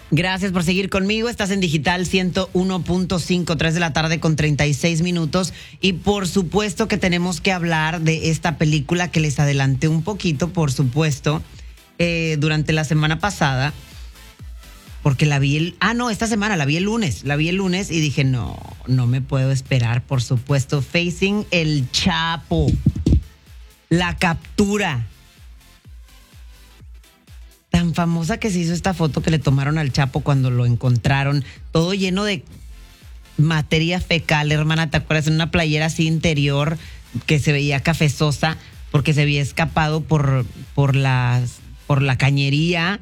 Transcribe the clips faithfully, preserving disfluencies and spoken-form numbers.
Gracias por seguir conmigo. Estás en Digital ciento uno punto cinco, tres de la tarde con treinta y seis minutos. Y por supuesto que tenemos que hablar de esta película que les adelanté un poquito, por supuesto, eh, durante la semana pasada. Porque la vi el... Ah, no, esta semana, la vi el lunes. La vi el lunes y dije, no, no me puedo esperar, por supuesto. Facing el Chapo. La captura. Tan famosa que se hizo esta foto que le tomaron al Chapo cuando lo encontraron, todo lleno de materia fecal, hermana, ¿te acuerdas? En una playera así interior que se veía cafezosa porque se había escapado por, por, las, por la cañería.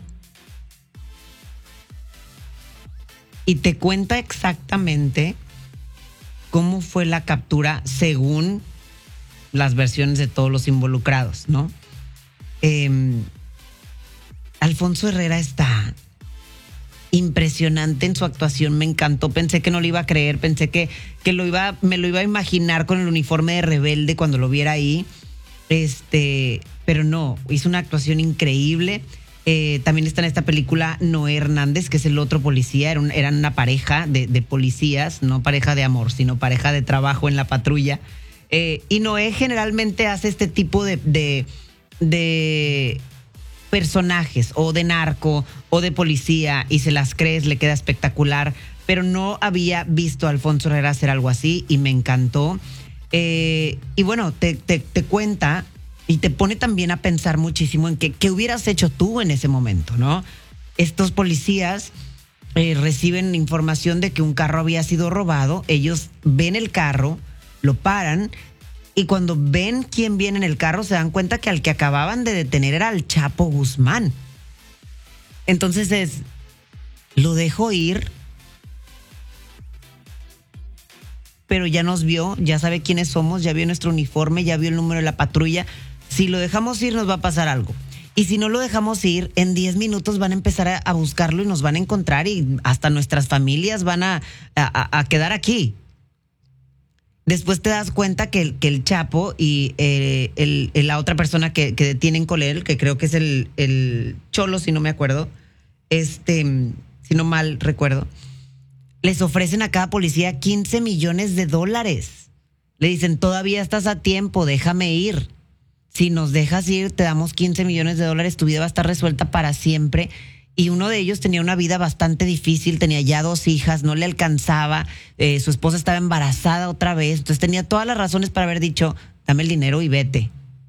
Y te cuenta exactamente cómo fue la captura según las versiones de todos los involucrados, ¿no? Eh, Alfonso Herrera está impresionante en su actuación, me encantó, pensé que no lo iba a creer, pensé que, que lo iba, me lo iba a imaginar con el uniforme de rebelde cuando lo viera ahí, este, pero no, hizo una actuación increíble. Eh, también está en esta película Noé Hernández, que es el otro policía, eran, eran una pareja de, de policías, no pareja de amor, sino pareja de trabajo en la patrulla. Eh, y Noé generalmente hace este tipo de... de, de personajes o de narco o de policía y se las crees, le queda espectacular, pero no había visto a Alfonso Herrera hacer algo así y me encantó. Eh, y bueno, te, te, te cuenta y te pone también a pensar muchísimo en que, qué hubieras hecho tú en ese momento, ¿no? Estos policías eh, reciben información de que un carro había sido robado, ellos ven el carro, lo paran. Y cuando ven quién viene en el carro, se dan cuenta que al que acababan de detener era el Chapo Guzmán. Entonces es, lo dejo ir, pero ya nos vio, ya sabe quiénes somos, ya vio nuestro uniforme, ya vio el número de la patrulla. Si lo dejamos ir, nos va a pasar algo. Y si no lo dejamos ir, en diez minutos van a empezar a, a buscarlo y nos van a encontrar y hasta nuestras familias van a, a, a quedar aquí. Después te das cuenta que el, que el Chapo y eh, el, el, la otra persona que, que detienen con él, que creo que es el, el Cholo, si no me acuerdo, este, si no mal recuerdo, les ofrecen a cada policía quince millones de dólares. Le dicen, todavía estás a tiempo, déjame ir. Si nos dejas ir, te damos quince millones de dólares, tu vida va a estar resuelta para siempre. Y uno de ellos tenía una vida bastante difícil, tenía ya dos hijas, no le alcanzaba, eh, su esposa estaba embarazada otra vez, entonces tenía todas las razones para haber dicho, dame el dinero y vete.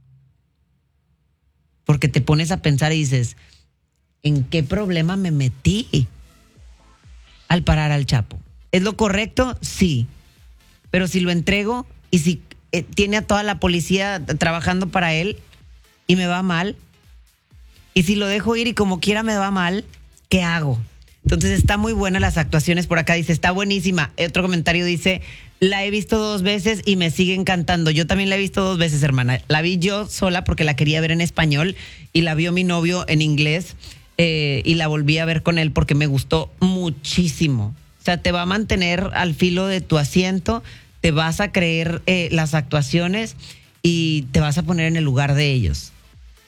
Porque te pones a pensar y dices, ¿en qué problema me metí al parar al Chapo? ¿Es lo correcto? Sí. Pero si lo entrego y si eh, tiene a toda la policía trabajando para él y me va mal, y si lo dejo ir y como quiera me va mal, ¿qué hago? Entonces está muy buena las actuaciones por acá. Dice, está buenísima. Otro comentario dice, la he visto dos veces y me sigue encantando. Yo también la he visto dos veces, hermana. La vi yo sola porque la quería ver en español y la vio mi novio en inglés eh, y la volví a ver con él porque me gustó muchísimo. O sea, te va a mantener al filo de tu asiento, te vas a creer eh, las actuaciones y te vas a poner en el lugar de ellos.